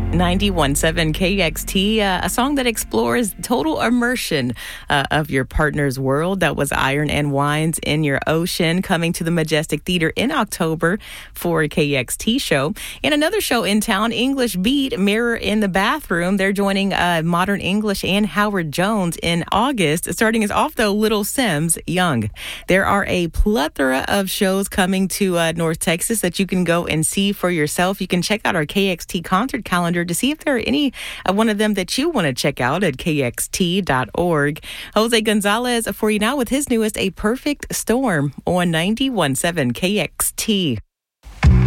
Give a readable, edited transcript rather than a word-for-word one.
91.7 KXT, a song that explores total immersion of your partner's world. That was Iron and Wines in Your Ocean, coming to the Majestic Theater in October for a KXT show. And another show in town, English Beat, Mirror in the Bathroom. They're joining Modern English and Howard Jones in August. Starting us off, though, Little Sims Young. There are a plethora of shows coming to North Texas that you can go and see for yourself. You can check out our KXT concert calendar to see if there are any one of them that you want to check out at kxt.org. Jose Gonzalez for you now with his newest, A Perfect Storm, on 91.7 KXT.